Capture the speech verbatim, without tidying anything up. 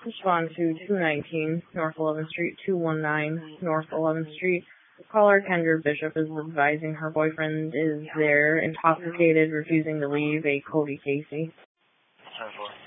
Respond to two nineteen North eleventh Street, two one nine North eleventh Street. Caller Kendra Bishop is advising her boyfriend is there, intoxicated, refusing to leave, a Cody Casey. ten four.